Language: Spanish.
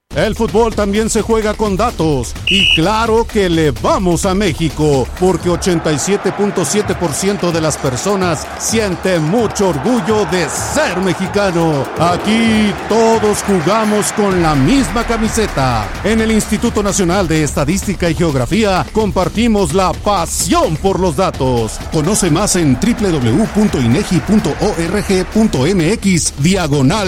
El fútbol también se juega con datos y claro que le vamos a México porque 87.7% de las personas siente mucho orgullo de ser mexicano. Aquí todos jugamos con la misma camiseta. En el Instituto Nacional de Estadística y Geografía compartimos la pasión por los datos. Conoce más en www.inegi.org.mx/.